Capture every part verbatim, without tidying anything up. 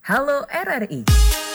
Halo R R I.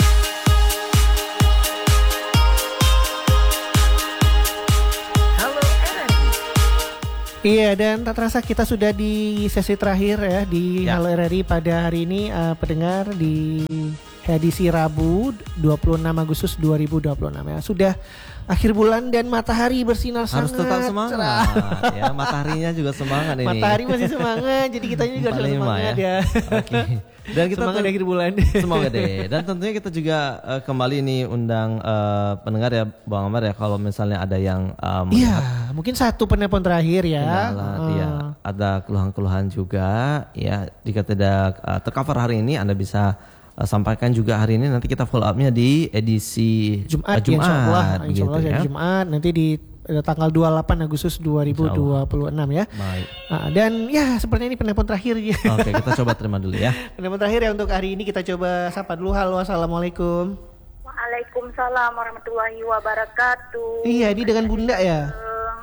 Halo R R I. Iya, dan tak terasa kita sudah di sesi terakhir ya di ya. Halo R R I pada hari ini, uh, pendengar di edisi Rabu dua puluh enam Agustus dua ribu dua puluh enam ya. Sudah akhir bulan dan matahari bersinar harus sangat tetap semangat cerah. Ya, mataharinya juga semangat ini. Matahari masih semangat, jadi kita juga harus semangat ya. ya. Oke. Dan kita semangat akhir bulan. Semoga deh. Dan tentunya kita juga uh, kembali nih undang uh, pendengar ya, Bang Amar ya, kalau misalnya ada yang um, iya, mungkin satu penelpon terakhir ya. Kendala, uh. ya, ada keluhan-keluhan juga ya. Jika tidak uh, tercover hari ini, Anda bisa Uh, sampaikan juga hari ini, nanti kita follow up-nya di edisi Jumat, uh, Jumat insya Allah, begitu, insya Allah ya. Jumat nanti di uh, tanggal dua puluh delapan Agustus dua ribu dua puluh enam ya. Baik. Uh, dan ya sepertinya ini penelpon terakhir ya. Oke, kita coba terima dulu ya. Penelpon terakhir ya untuk hari ini, kita coba sapa dulu. Halo, assalamualaikum. Waalaikumsalam warahmatullahi wabarakatuh. Iya, ini dengan Bunda ya?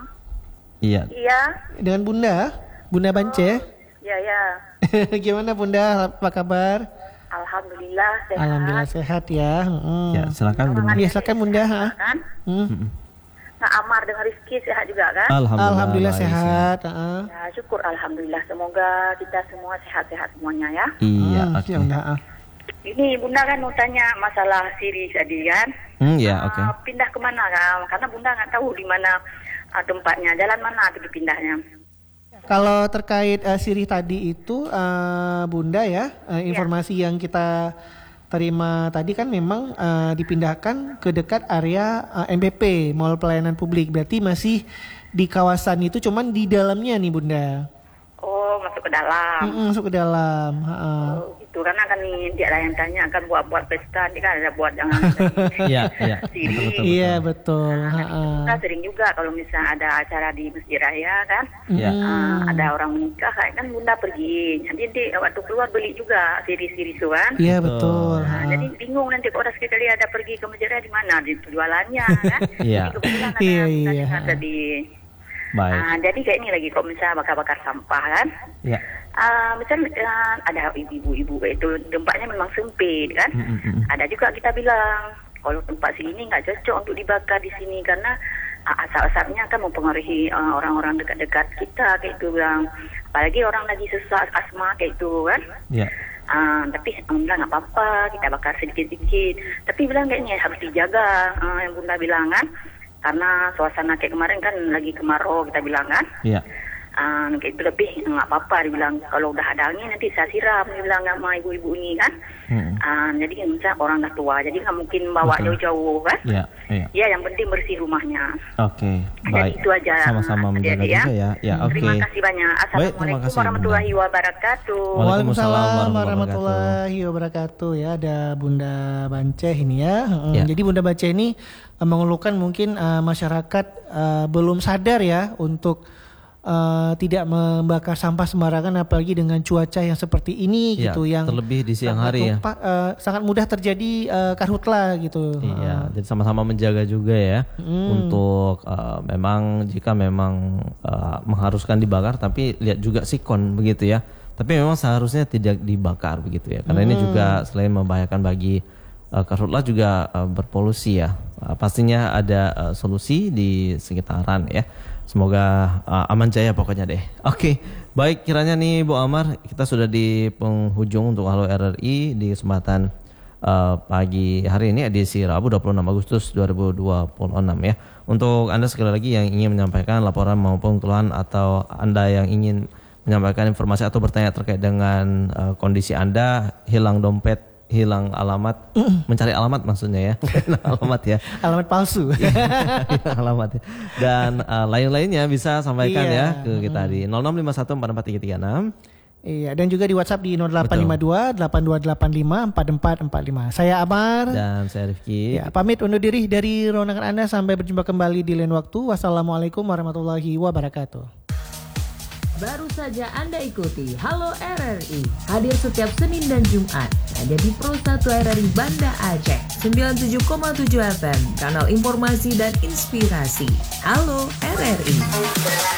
Iya. Iya. Dengan Bunda, Bunda Bance. Oh, iya ya. Gimana Bunda? Apa kabar? Alhamdulillah sehat. Alhamdulillah sehat ya. Hmm. Ya, silakan Bunda. Iya, silakan Bunda. Kan? Hmm. Nah, Amar dengan Rizky sehat juga kan? Alhamdulillah, Alhamdulillah sehat. Uh. Ya, syukur alhamdulillah. Semoga kita semua sehat-sehat semuanya ya. Iya, hmm, oke. Okay. Ini Bunda kan mau tanya masalah Siri tadi kan? Hmm, ya, oke. Okay. Uh, pindah kemana kan? Karena Bunda nggak tahu di mana uh, tempatnya, jalan mana itu pindahnya. Kalau terkait uh, Siri tadi itu, uh, Bunda ya, uh, informasi ya. yang kita terima tadi kan memang uh, dipindahkan ke dekat area uh, M P P, Mall Pelayanan Publik. Berarti masih di kawasan itu, cuman di dalamnya nih Bunda. Oh, masuk ke dalam. Mm-mm, masuk ke dalam. Uh-uh. Oh, gitu. Karena kan nih dia lah yang tanya akan buat-buat pesta, dia kan ada buat jangan. Iya, iya. Iya betul. Nah, kita sering juga kalau misalnya ada acara di Masjid Raya kan, Iya. uh, ada orang menikah kan Bunda pergi. Jadi nanti waktu keluar beli juga siri-siri itu kan. Iya betul. Nah, jadi bingung nanti kalau sekali ada pergi ke Masjid Raya di mana di jualannya kan. Iya. Jadi kebetulan ada Iya, yang iya. ada di. Baik. Nah, jadi kayak ini lagi kalau misalnya bakar-bakar sampah kan. Iya. Uh, misalnya uh, ada ibu-ibu itu tempatnya memang sempit kan. Mm-mm. Ada juga kita bilang kalau tempat sini nggak cocok untuk dibakar di sini karena uh, asap-asapnya akan mempengaruhi uh, orang-orang dekat-dekat kita kayak itu bilang. Apalagi orang lagi sesak asma kayak itu kan. Iya. Uh, tapi Bunda nggak apa-apa, kita bakar sedikit-sedikit. Tapi bilang kayaknya harus dijaga, uh, yang Bunda bilang kan. Karena suasana kayak kemarin kan lagi kemarau kita bilang kan. Iya. Uh, kayak itu lebih nggak apa-apa, dia bilang kalau udah ada angin nanti saya siram, dia bilang sama ibu-ibu ini kan. Hmm. Uh, jadi misalnya orang dah tua, jadi nggak mungkin bawa Betul. jauh-jauh kan. Iya, iya. Ya yang penting bersih rumahnya. Oke, Jadi baik. itu aja. Sama-sama menjaga ya. juga ya. Ya, oke. Terima kasih banyak. Assalamualaikum Baik, terima kasih, warahmatullahi Bunda. wabarakatuh. Waalaikumsalam warahmatullahi wabarakatuh ya. Ada Bunda Bance ini ya. Ya. Jadi Bunda Bance ini uh, mengeluhkan mungkin uh, masyarakat uh, belum sadar ya untuk Uh, tidak membakar sampah sembarangan, apalagi dengan cuaca yang seperti ini ya, gitu, yang terlebih di siang hari tumpa, ya uh, sangat mudah terjadi uh, karhutla gitu. Iya, uh. jadi sama-sama menjaga juga ya hmm. untuk uh, memang jika memang uh, mengharuskan dibakar, tapi lihat juga sikon begitu ya. Tapi memang seharusnya tidak dibakar begitu ya, karena hmm. ini juga selain membahayakan bagi uh, karhutla juga uh, berpolusi ya. Uh, pastinya ada uh, solusi di sekitaran ya. Semoga uh, aman jaya pokoknya deh. Oke, okay. Baik, kiranya nih Bu Amar, kita sudah di penghujung untuk Halo R R I di kesempatan uh, pagi hari ini edisi Rabu dua puluh enam Agustus dua ribu dua puluh enam ya. Untuk Anda sekali lagi yang ingin menyampaikan laporan maupun keluhan, atau Anda yang ingin menyampaikan informasi atau bertanya terkait dengan uh, kondisi Anda, hilang dompet, hilang alamat, mm. mencari alamat maksudnya ya, alamat ya, alamat palsu, alamat ya. Dan uh, lain-lainnya bisa sampaikan iya. ya ke kita di nol enam lima satu empat empat tiga tiga enam. Iya, dan juga di WhatsApp di nol delapan lima dua delapan dua delapan lima empat empat empat lima. Saya Amar dan saya Rifki. Ya, pamit undur diri dari ruangan Anda, sampai berjumpa kembali di lain waktu. Wassalamualaikum warahmatullahi wabarakatuh. Baru saja Anda ikuti Halo R R I, hadir setiap Senin dan Jumat hanya di Pro satu R R I Banda Aceh sembilan puluh tujuh koma tujuh F M, kanal informasi dan inspirasi. Halo R R I.